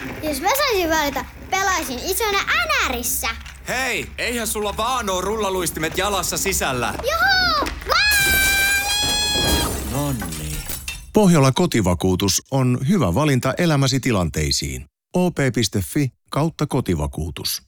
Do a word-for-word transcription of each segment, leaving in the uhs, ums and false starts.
Jos mä saisin valita, pelaisin isona Änärissä. Hei, eihän sulla vaan oo rullaluistimet jalassa sisällä. Juhu! Nonni. Pohjola kotivakuutus on hyvä valinta elämäsi tilanteisiin. o p piste f i kautta kotivakuutus.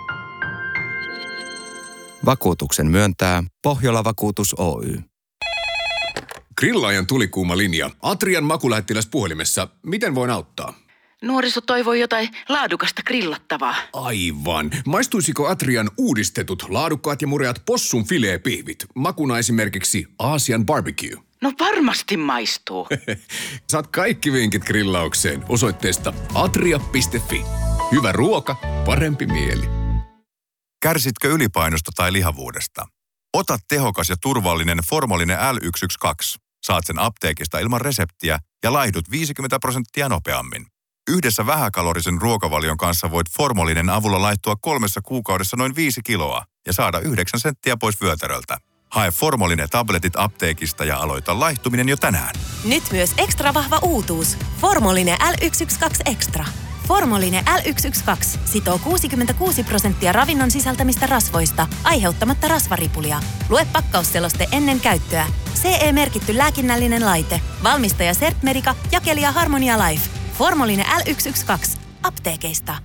Vakuutuksen myöntää Pohjola Vakuutus Oy. Grillaajan tulikuuma linja. Atrian makulähettiläs puhelimessa. Miten voin auttaa? Nuoriso toivoi jotain laadukasta grillattavaa. Aivan. Maistuisiko Atrian uudistetut laadukkaat ja mureat possun fileepihvit? Makuna esimerkiksi Aasian barbecue. No varmasti maistuu. Saat kaikki vinkit grillaukseen osoitteesta atria piste f i. Hyvä ruoka, parempi mieli. Kärsitkö ylipainosta tai lihavuudesta? Ota tehokas ja turvallinen Formolinen L yksi yksi kaksi. Saat sen apteekista ilman reseptiä ja laihdut viisikymmentä prosenttia nopeammin. Yhdessä vähäkalorisen ruokavalion kanssa voit Formolinen avulla laihtua kolmessa kuukaudessa noin viisi kiloa ja saada yhdeksän senttiä pois vyötäröltä. Hae Formolinen tabletit apteekista ja aloita laihtuminen jo tänään. Nyt myös ekstra vahva uutuus. Formolinen L yksi yksi kaksi Extra. Formolinen L yksi yksi kaksi sitoo kuusikymmentäkuusi prosenttia ravinnon sisältämistä rasvoista, aiheuttamatta rasvaripulia. Lue pakkausseloste ennen käyttöä. C E-merkitty lääkinnällinen laite. Valmistaja Sertmedica, jakelija Harmonia Life. Formolinen L yksi yksi kaksi. Apteekeista.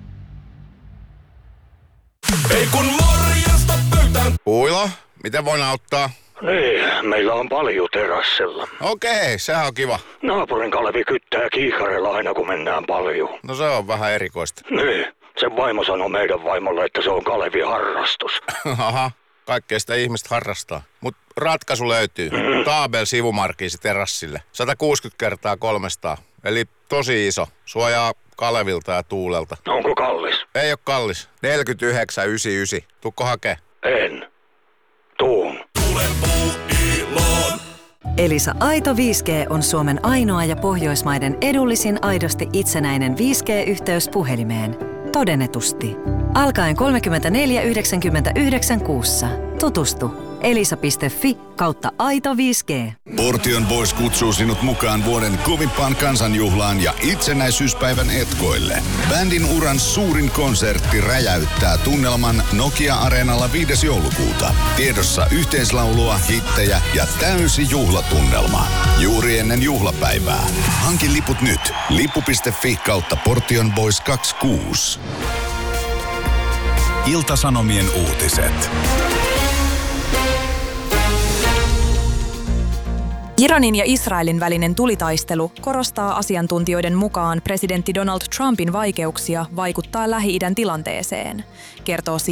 Ei kun morjesta pöytään. Uilo, miten voin auttaa? Niin, meillä on paljon terassilla. Okei, sehän on kiva. Naapurin Kalevi kyttää kiikarilla aina kun mennään paljon. No se on vähän erikoista. Niin, sen vaimo sanoi meidän vaimolle, että se on Kalevi harrastus. Aha, kaikkea sitä ihmistä harrastaa. Mut ratkaisu löytyy. Mm. Taabel sivumarkiisi terassille. sata kuusikymmentä kertaa kolmesataa. Eli tosi iso. Suojaa Kalevilta ja tuulelta. Onko kallis? Ei oo kallis. neljäkymmentäyhdeksän yhdeksänkymmentäyhdeksän. Tuukko hakee? En. Tuun. Elisa Aito viisi G on Suomen ainoa ja Pohjoismaiden edullisin aidosti itsenäinen viisi G-yhteys puhelimeen. Todennetusti. Alkaen kolmekymmentäneljä yhdeksänkymmentäyhdeksän kuussa. Tutustu. elisa piste f i kautta aito viisi G. Portion Boys kutsuu sinut mukaan vuoden kovimpaan kansanjuhlaan ja itsenäisyyspäivän etkoille. Bändin uran suurin konsertti räjäyttää tunnelman Nokia-areenalla viides joulukuuta. Tiedossa yhteislaulua, hittejä ja täysi juhlatunnelma. Juuri ennen juhlapäivää. Hankin liput nyt. lippu piste f i kautta Portion Boys kaksikymmentäkuusi. Ilta-Sanomien uutiset. Iranin ja Israelin välinen tulitaistelu korostaa asiantuntijoiden mukaan presidentti Donald Trumpin vaikeuksia vaikuttaa Lähi-idän tilanteeseen, kertoo